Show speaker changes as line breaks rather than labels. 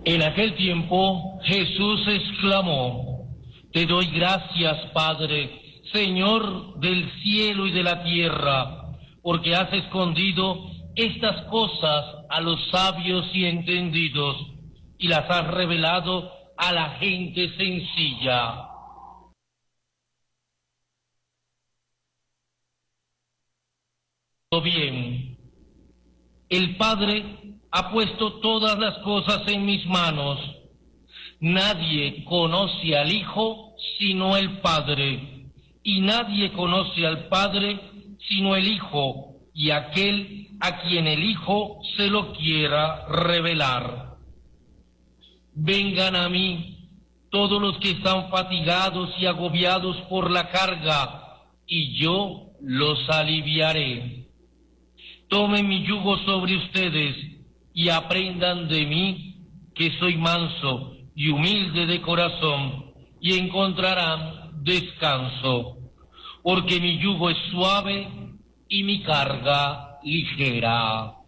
En aquel tiempo Jesús exclamó: Te doy gracias, Padre, Señor del cielo y de la tierra, porque has escondido estas cosas a los sabios y entendidos y las has revelado a la gente sencilla. Bien, el Padre ha puesto todas las cosas en mis manos. Nadie conoce al Hijo sino el Padre, y nadie conoce al Padre sino el Hijo, y aquel a quien el Hijo se lo quiera revelar. Vengan a mí todos los que están fatigados y agobiados por la carga, y yo los aliviaré. Tomen mi yugo sobre ustedes y aprendan de mí, que soy manso y humilde de corazón, y encontrarán descanso, porque mi yugo es suave y mi carga ligera.